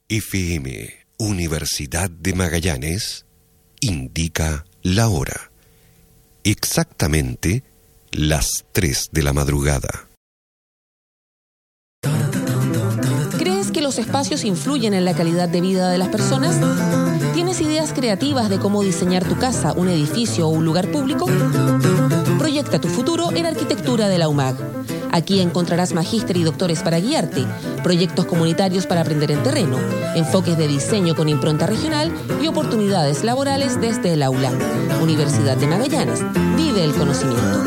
FM, Universidad de Magallanes, indica la hora. Exactamente las 3 de la madrugada. ¿Crees que los espacios influyen en la calidad de vida de las personas? ¿Tienes ideas creativas de cómo diseñar tu casa, un edificio o un lugar público? Proyecta tu futuro en Arquitectura de la UMAG. Aquí encontrarás magíster y doctores para guiarte, proyectos comunitarios para aprender en terreno, enfoques de diseño con impronta regional y oportunidades laborales desde el aula. Universidad de Magallanes. Vive el conocimiento.